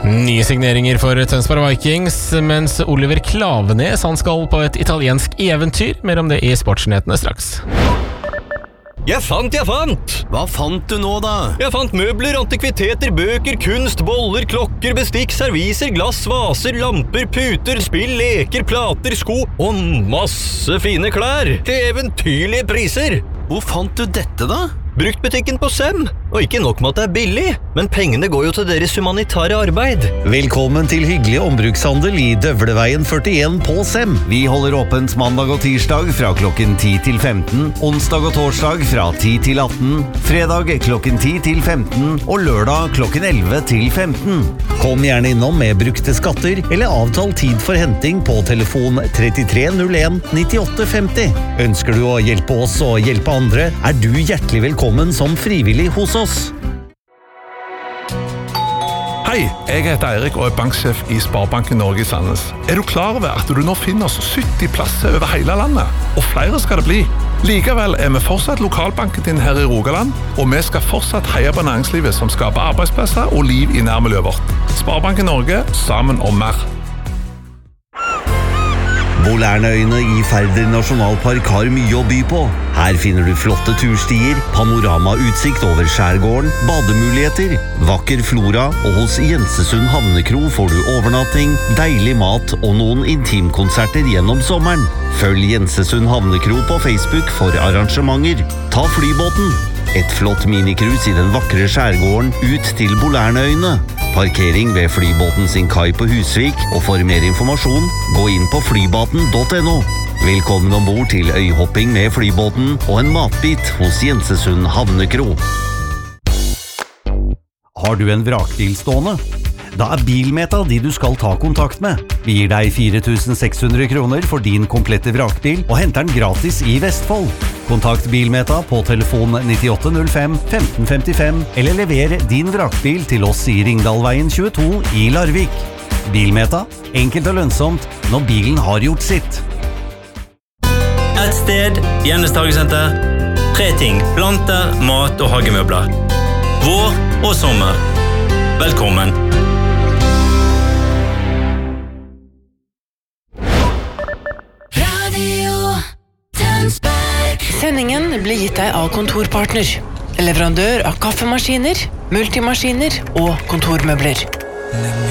Nye signeringer for Tønsberg Vikings, mens Oliver Klaveness han skal på et italiensk eventyr. Mer om det i Sportsnyhetene straks. Jeg fant! Hva fant du nå da? Jeg fant møbler, antikviteter, bøker, kunst, boller, klokker, bestikk, serviser, glass, vaser, lamper, puter, spill, leker, plater, sko og masse fine klær til eventyrlige priser. Hvor fant du dette da? Bruktbutikken på Sem. Og ikke nok med at det er billig, men pengene går jo til deres humanitære arbeid. Velkommen til hyggelig ombrukshandel i Døvleveien 41 på Sem. Vi holder åpent mandag og tirsdag fra klokken 10 til 15, onsdag og torsdag fra 10 til 18, fredag klokken 10 til 15 og lørdag klokken 11 til 15. Kom gjerne innom med brukte skatter eller avtal tid for henting på telefon 3301 9850. Ønsker du å hjelpe oss og hjelpe andre, er du hjertelig velkommen som frivillig hos oss. Hei, jeg heter Eirik og er banksjef i Sparebanken Norge i Sandnes. Er du klar over at du nå finner oss 70 plasser over hele landet? Og flere skal det bli. Likevel er vi fortsatt lokalbanken din her i Rogaland, og vi skal fortsatt heie på næringslivet som skaper arbeidsplasser og liv i nærmiljøet vårt. Sparebanken Norge, sammen om mer. Bolærneøyene i Færder nasjonalpark har mye å by på. Her finner du flotte turstier, panoramautsikt over skjærgården, bademuligheter, vakker flora, og hos Jensesund Havnekro får du overnatting, deilig mat og noen intimkonserter gjennom sommeren. Følg Jensesund Havnekro på Facebook for arrangementer. Ta flybåten. Et flott minikrus i den vakre skjærgården ut til Bolærneøyene. Parkering ved flybåten sin kai på Husvik, og for mer informasjon, gå inn på flybaten.no. Velkommen ombord til øyhopping med flybåten og en matbit hos Jensesund Havnekro. Har du en vrakbil stående? Da er Bilmeta de du skal ta kontakt med. Vi gir deg 4.600 kroner for din komplette vrakbil og henter den gratis i Vestfold. Kontakt Bilmeta på telefon 9805 1555 eller lever din vrakbil til oss i Ringdalveien 22 i Larvik. Bilmeta, enkelt og lønnsomt når bilen har gjort sitt. Et sted, Gjennes Hagesenter. 3 ting, planter, mat og hagemøbler. Vår og sommer. Velkommen. Sendingen blir gitt deg av Kontorpartner, leverandør av kaffemaskiner, multimaskiner og kontormøbler.